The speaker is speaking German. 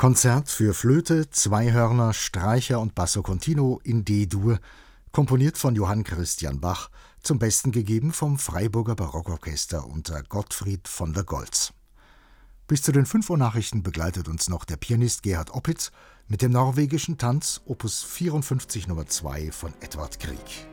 Konzert für Flöte, Zweihörner, Streicher und Basso Continuo in D-Dur, komponiert von Johann Christian Bach, zum Besten gegeben vom Freiburger Barockorchester unter Gottfried von der Goltz. Bis zu den 5 Uhr Nachrichten begleitet uns noch der Pianist Gerhard Opitz mit dem norwegischen Tanz Opus 54 Nr. 2 von Edvard Grieg.